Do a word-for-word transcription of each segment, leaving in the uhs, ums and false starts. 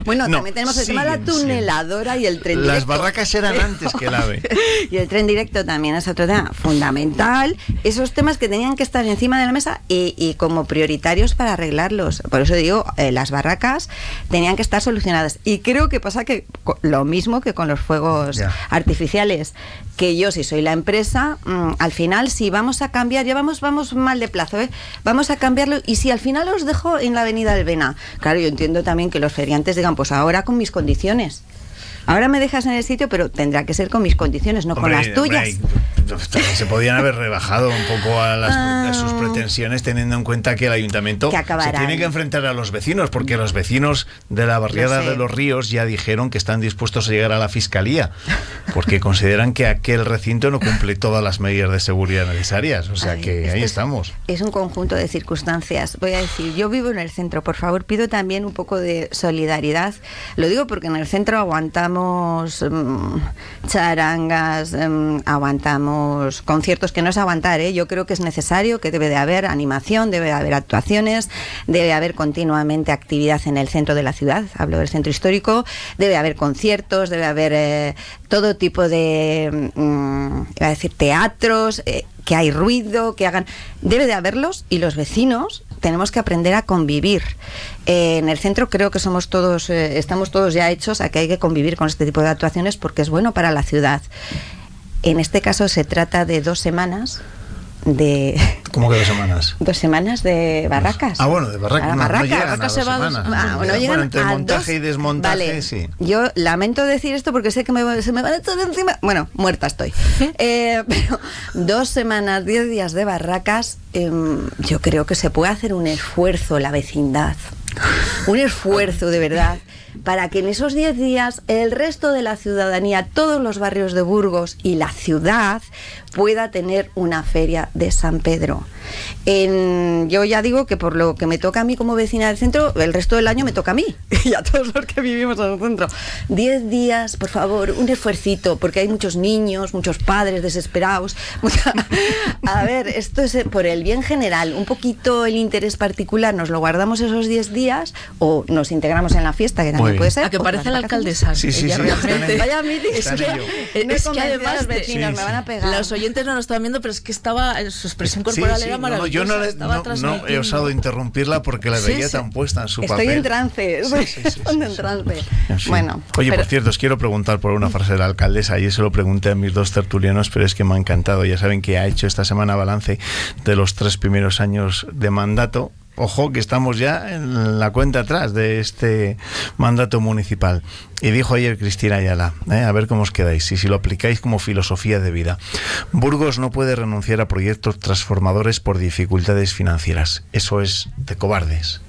Bueno, no, también tenemos el siguen, tema de la tuneladora y el tren directo. Las barracas eran antes que el AVE. Y el tren directo también es otro tema fundamental. Esos temas que tenían que estar encima de la mesa y, y como prioritarios para arreglarlos. Por eso digo, eh, las barracas tenían que estar solucionadas. Y creo que pasa que lo mismo que con los fuegos yeah. artificiales, que yo si soy la empresa, mmm, al final si vamos a cambiar, ya vamos, vamos mal de plazo, ¿eh? Vamos a cambiarlo y si al final os dejo en la avenida Albena. Claro, yo entiendo también que los feriantes digan, pues ahora con mis condiciones. Ahora me dejas en el sitio, pero tendrá que ser con mis condiciones, no hombre, con las tuyas. Hombre, se podían haber rebajado un poco a, las, ah, a sus pretensiones, teniendo en cuenta que el ayuntamiento que se tiene que enfrentar a los vecinos, porque los vecinos de la barriada de Los Ríos ya dijeron que están dispuestos a llegar a la fiscalía, porque consideran que aquel recinto no cumple todas las medidas de seguridad necesarias. O sea, Ay, que ahí estamos. Es un conjunto de circunstancias. Voy a decir, yo vivo en el centro, por favor, pido también un poco de solidaridad. Lo digo porque en el centro aguantamos Um, charangas, um, aguantamos conciertos, que no es aguantar, ¿eh? Yo creo que es necesario, que debe de haber animación, debe de haber actuaciones, debe haber continuamente actividad en el centro de la ciudad, hablo del centro histórico, debe haber conciertos, debe haber eh, todo tipo de, um, iba a decir, teatros, eh, que hay ruido, que hagan, debe de haberlos y los vecinos tenemos que aprender a convivir. Eh, en el centro creo que somos todos, eh, estamos todos ya hechos a que hay que convivir con este tipo de actuaciones porque es bueno para la ciudad. En este caso se trata de dos semanas de... ¿Cómo que dos semanas? Dos semanas de barracas. Ah, bueno, de barracas. No, barraca. no llegan barraca a dos se va semanas. Dos, ah, bueno, bueno, entre montaje dos, y desmontaje, vale. sí. Yo lamento decir esto porque sé que me, se me van a echar encima. Bueno, muerta estoy. eh, pero dos semanas, diez días de barracas, eh, yo creo que se puede hacer un esfuerzo la vecindad. Un esfuerzo de verdad para que en esos diez días el resto de la ciudadanía, todos los barrios de Burgos y la ciudad pueda tener una feria de San Pedro. En, yo ya digo que por lo que me toca a mí como vecina del centro, el resto del año me toca a mí y a todos los que vivimos en el centro. Diez días, por favor, un esfuercito, porque hay muchos niños, muchos padres desesperados. Mucha... A ver, esto es por el bien general, un poquito el interés particular, nos lo guardamos esos diez días o nos integramos en la fiesta, que también puede ser. A que parece la alcaldesa. Sí, sí, ella sí. Realmente. Vaya mí, es, es que además vecinos, sí, me van a pegar. Los oyentes no lo estaban viendo, pero es que estaba, su expresión corporal sí, sí, era no, maravillosa. Yo no, le, no, no he osado interrumpirla porque la sí, veía sí. tan puesta en su Estoy papel. en trance, estoy sí, sí, sí, en sí, trance. En fin. Bueno, Oye, pero... por cierto, os quiero preguntar por una frase de la alcaldesa. Ayer se lo pregunté a mis dos tertulianos, pero es que me ha encantado. Ya saben que ha hecho esta semana balance de los tres primeros años de mandato. Ojo que estamos ya en la cuenta atrás de este mandato municipal. Y dijo ayer Cristina Ayala, ¿eh? A ver cómo os quedáis y si lo aplicáis como filosofía de vida. Burgos no puede renunciar a proyectos transformadores por dificultades financieras. Eso es de cobardes.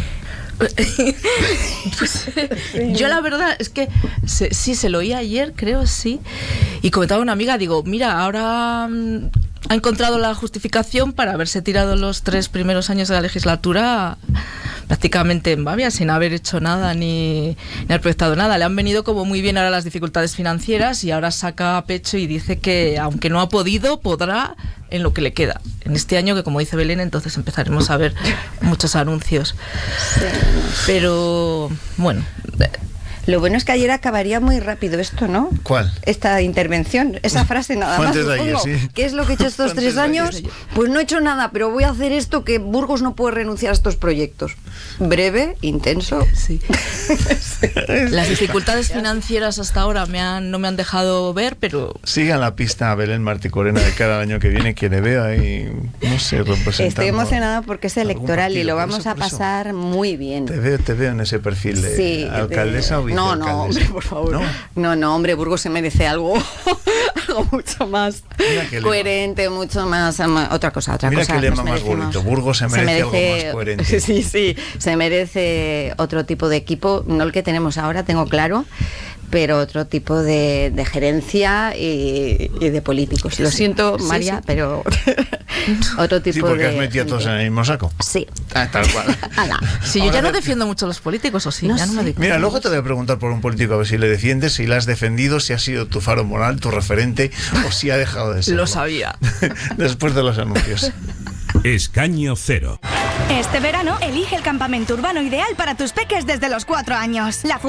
Pues, yo la verdad es que se, sí, se lo oí ayer, creo, sí. Y comentaba una amiga, digo, mira, ahora... Um, ha encontrado la justificación para haberse tirado los tres primeros años de la legislatura prácticamente en Bavia, sin haber hecho nada ni, ni haber proyectado nada. Le han venido como muy bien ahora las dificultades financieras y ahora saca a pecho y dice que aunque no ha podido, podrá en lo que le queda. En este año, que como dice Belén, entonces empezaremos a ver muchos anuncios. Sí. Pero, bueno... Lo bueno es que ayer acabaría muy rápido esto, ¿no? ¿Cuál? Esta intervención, esa frase nada Fue más. Antes de ayer, sí. ¿Qué es lo que he hecho estos tres años? Pues no he hecho nada, pero voy a hacer esto, que Burgos no puede renunciar a estos proyectos. Breve, intenso. Sí. Las dificultades financieras hasta ahora me han, no me han dejado ver, pero... Sigan la pista a Belén Martí Corena de cara al año que viene, que le veo ahí, no sé, representando... Estoy emocionada porque es electoral y lo vamos a pasar muy bien. Te veo, te veo en ese perfil de sí, alcaldesa de... o vicealcaldesa. No, no, hombre, por favor. No, no, no hombre, Burgos se merece algo, algo mucho más coherente, mucho más... Otra cosa, otra Mira cosa. Mira qué lema más bonito. Burgos se merece, se merece algo más coherente. Sí, sí, se merece otro tipo de equipo, no el que tenemos ahora, tengo claro, pero otro tipo de, de gerencia y, y de políticos. Lo siento, sí, María, sí. pero otro tipo de... Sí, porque de, has metido a todos en el mismo saco. Sí. Ah, tal cual. Sí, yo ya no defiendo mucho a los políticos, ¿o sí? No ya no sé. me Mira, luego te voy a preguntar por un político a ver si le defiendes, si le has defendido, si ha sido tu faro moral, tu referente, o si ha dejado de serlo. Lo sabía. Después de los anuncios. Escaño Cero. Este verano, elige el campamento urbano ideal para tus peques desde los cuatro años. La